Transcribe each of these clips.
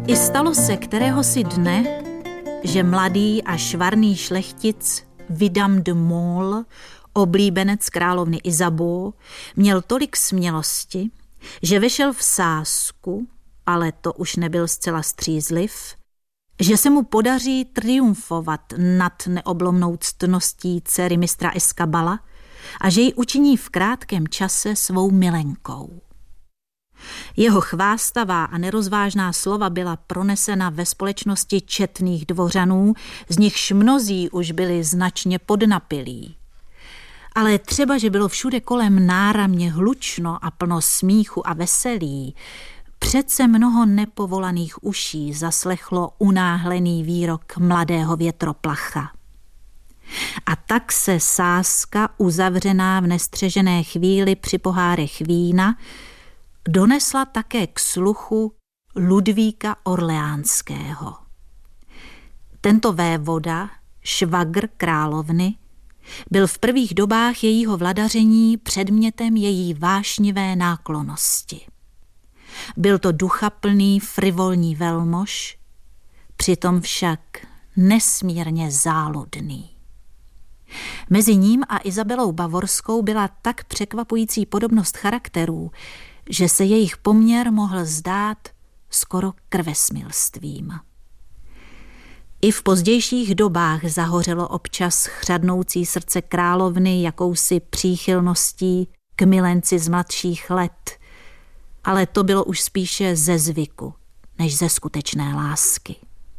I stalo se kteréhosi dne, že mladý a švarný šlechtic Vidame de Môle, oblíbenec královny Isabeau, měl tolik smělosti, že vešel v sázku, ale to už nebyl zcela střízliv, že se mu podaří triumfovat nad neoblomnou ctností dcery mistra Escabala a že ji učiní v krátkém čase svou milenkou. Jeho chvástavá a nerozvážná slova byla pronesena ve společnosti četných dvořanů, z nichž mnozí už byli značně podnapilí. Ale třeba, že bylo všude kolem náramně hlučno a plno smíchu a veselí, přece mnoho nepovolaných uší zaslechlo unáhlený výrok mladého větroplacha. A tak se sázka, uzavřená v nestřežené chvíli při pohárech vína, donesla také k sluchu Ludvíka Orleánského. Tento vévoda, švagr královny, byl v prvých dobách jejího vladaření předmětem její vášnivé náklonnosti. Byl to duchaplný, frivolní velmož, přitom však nesmírně záludný. Mezi ním a Izabelou Bavorskou byla tak překvapující podobnost charakterů, že se jejich poměr mohl zdát skoro krvesmilstvím. I v pozdějších dobách zahořelo občas chřadnoucí srdce královny jakousi příchylností k milenci z mladších let, ale to bylo už spíše ze zvyku, než ze skutečné lásky.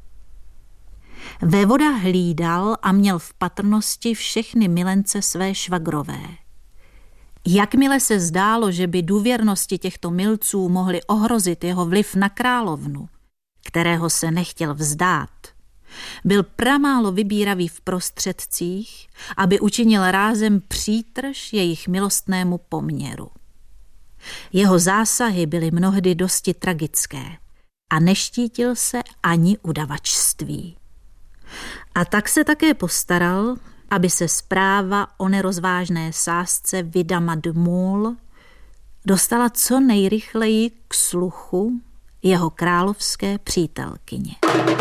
Vévoda hlídal a měl v patrnosti všechny milence své švagrové. Jakmile se zdálo, že by důvěrnosti těchto milců mohly ohrozit jeho vliv na královnu, kterého se nechtěl vzdát, byl pramálo vybíravý v prostředcích, aby učinil rázem přítrž jejich milostnému poměru. Jeho zásahy byly mnohdy dosti tragické a neštítil se ani udavačství. A tak se také postaral, aby se zpráva o nerozvážné sázce Vidama de Môle dostala co nejrychleji k sluchu jeho královské přítelkyně.